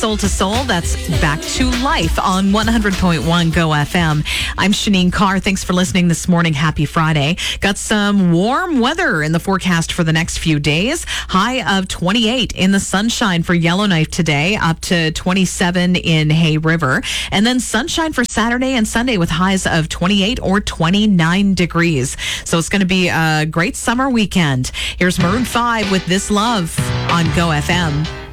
Soul to Soul, that's Back to Life on 100.1 Go FM. I'm Shanine Carr. Thanks for listening this morning. Happy Friday. Got some warm weather in the forecast for the next few days. High of 28 in the sunshine for Yellowknife today, up to 27 in Hay River. And then sunshine for Saturday and Sunday with highs of 28 or 29 degrees. So it's going to be a great summer weekend. Here's Maroon 5 with This Love on Go FM.